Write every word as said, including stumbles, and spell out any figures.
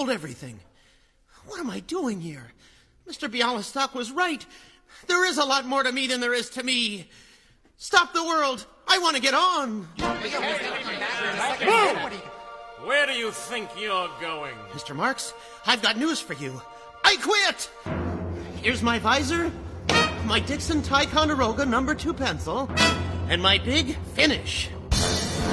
sold everything. What am I doing here? Mister Bialystok was right. There is a lot more to me than there is to me. Stop the world. I want to get on. Move! Where do you think you're going? Mister Marks, I've got news for you. I quit! Here's my visor, my Dixon Ticonderoga number two pencil, and my big finish.